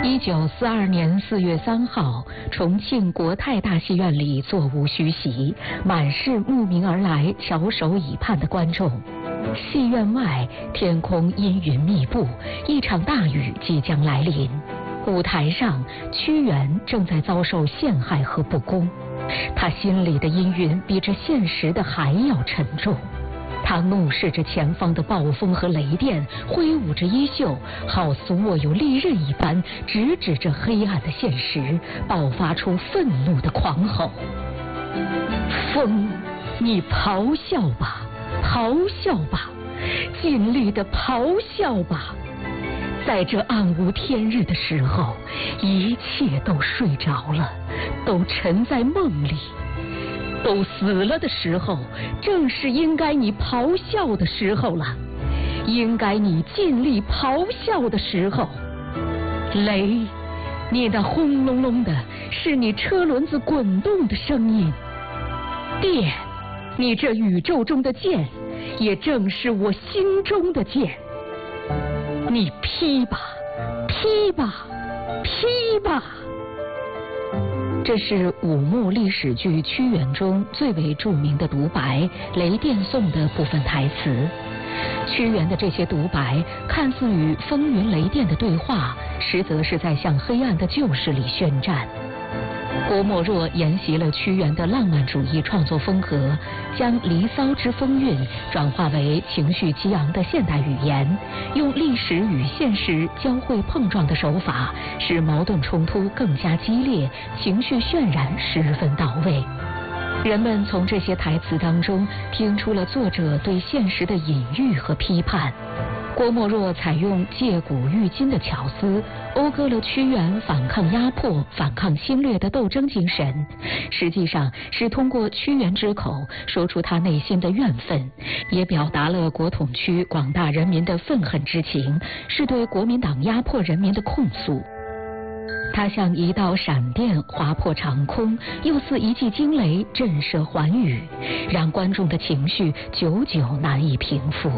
1942年4月3号，重庆国泰大戏院里座无虚席，满是慕名而来、翘首以盼的观众。戏院外，天空阴云密布，一场大雨即将来临。舞台上，屈原正在遭受陷害和不公，他心里的阴云比这现实的还要沉重。他怒视着前方的暴风和雷电，挥舞着衣袖，好似握有利刃一般，直指着黑暗的现实，爆发出愤怒的狂吼：风，你咆哮吧，咆哮吧，尽力的咆哮吧！在这暗无天日的时候，一切都睡着了，都沉在梦里。都死了的时候，正是应该你咆哮的时候了，应该你尽力咆哮的时候。雷，你那轰隆隆的是你车轮子滚动的声音；电，你这宇宙中的剑，也正是我心中的剑。你劈吧，劈吧，劈吧！这是武穆历史剧《屈原》中最为著名的独白《雷电颂》的部分台词。屈原的这些独白看似与风云雷电的对话，实则是在向黑暗的旧势力宣战。郭沫若沿袭了屈原的浪漫主义创作风格，将《离骚》之风韵转化为情绪激昂的现代语言，用历史与现实交汇碰撞的手法，使矛盾冲突更加激烈，情绪渲染十分到位。人们从这些台词当中听出了作者对现实的隐喻和批判。郭沫若采用借古喻今的巧思，讴歌了屈原反抗压迫、反抗侵略的斗争精神，实际上是通过屈原之口说出他内心的怨愤，也表达了国统区广大人民的愤恨之情，是对国民党压迫人民的控诉。它像一道闪电划破长空，又似一记惊雷震慑寰宇，让观众的情绪久久难以平复。